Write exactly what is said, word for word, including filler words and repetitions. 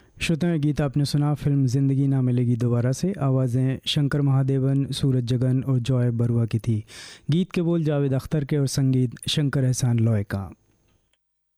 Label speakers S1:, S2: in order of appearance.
S1: श्रोताओं, गीत आपने सुना फिल्म ज़िंदगी ना मिलेगी दोबारा से। आवाज़ें शंकर महादेवन, सूरज जगन और जॉय बरुआ की थी। गीत के बोल जावेद अख्तर के और संगीत शंकर एहसान लॉय का।